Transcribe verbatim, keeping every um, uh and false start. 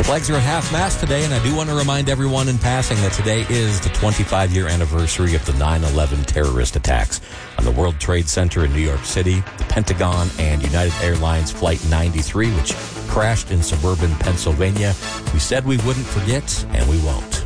Flags are at half-mast today, and I do want to remind everyone in passing that today is the twenty-five-year anniversary of the nine eleven terrorist attacks on the World Trade Center in New York City, the Pentagon, and United Airlines Flight ninety-three, which crashed in suburban Pennsylvania. We said we wouldn't forget, and we won't.